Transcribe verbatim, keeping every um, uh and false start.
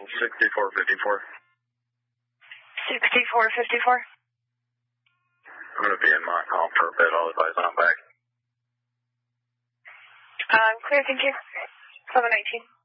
sixty-four fifty-four. sixty-four fifty-four. I'm going to be in Montcalm for a bit. I'll advise when I'm back. Um, clear, thank you. seven nineteen.